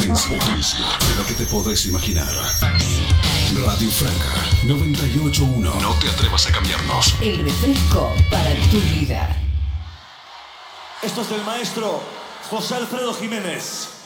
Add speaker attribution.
Speaker 1: potencia de lo que te podés imaginar. Radio Franca 98.1. No te atrevas a cambiarnos.
Speaker 2: El refresco para tu vida.
Speaker 3: Esto es del maestro José Alfredo Jiménez.